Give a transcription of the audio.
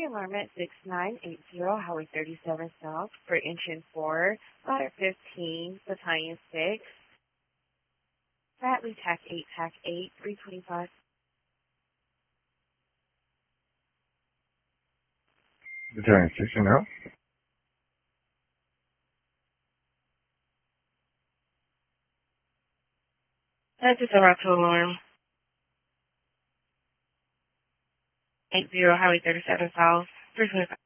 alarm at 6980 Highway 37 South for engine 4, ladder 15, battalion 6, Bradley TAC 8, TAC 8, 325. Battalion 6 and out. That's just around to alarm. 80 Highway 37 South, 325.